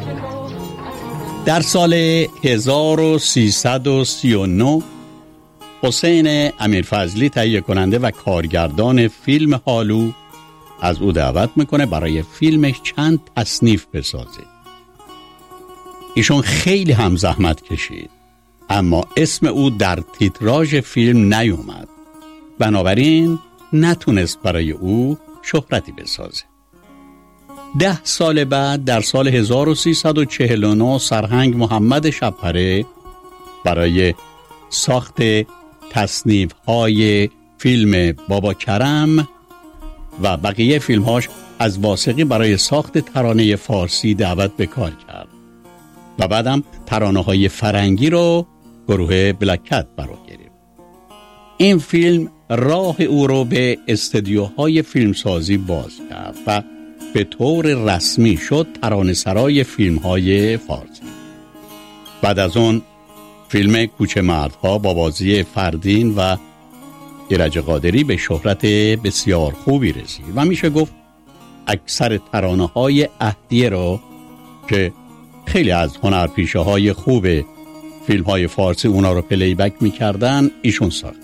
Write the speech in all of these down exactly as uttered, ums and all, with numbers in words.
در سال هزار و سیصد و سی و نه حسین امیرفضلی تهیه کننده و کارگردان فیلم هالو از او دعوت میکنه برای فیلمش چند تصنیف بسازه. ایشون خیلی هم زحمت کشید اما اسم او در تیتراژ فیلم نیومد، بنابراین نتونست برای او شهرتی بسازه. ده سال بعد در سال هزار و سیصد و چهل و نه سرهنگ محمد شب‌پره برای ساخت تصنیف های فیلم بابا کرم و بقیه فیلمهاش از واثقی برای ساخت ترانه فارسی دعوت به کار کرد و بعدم ترانه های فرنگی رو گروه بلک کت برا گرفت. این فیلم راه او رو به استدیوهای فیلمسازی باز کرد و به طور رسمی شد ترانه‌سرای فیلم‌های فارسی. بعد از اون فیلم کوچه مردها با بازی فردین و ایرج قادری به شهرت بسیار خوبی رسید و میشه گفت اکثر ترانه‌های عهدیه را که خیلی از هنرپیشه‌های خوب فیلم‌های فارسی اونا رو پلی بک می‌کردن ایشون ساخته.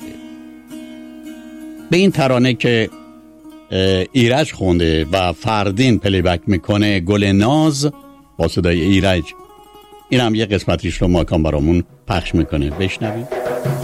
به این ترانه که ایرج خونده و فردین پلی بک میکنه، گل ناز با صدای ایرج، این هم یه قسمتیش رو ماکان برامون پخش میکنه، بشنوید.